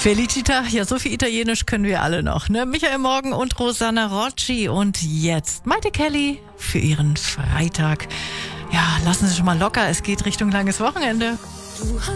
Felicita, ja, so viel Italienisch können wir alle noch, ne? Michael Morgen und Rosanna Rocci und jetzt Maite Kelly für ihren Freitag. Ja, lassen Sie schon mal locker, es geht Richtung langes Wochenende.